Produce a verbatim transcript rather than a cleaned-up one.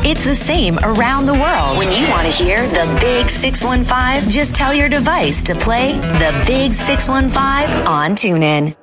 It's the same around the world. When you want to hear the Big six one five, just tell your device to play the Big six one five on TuneIn.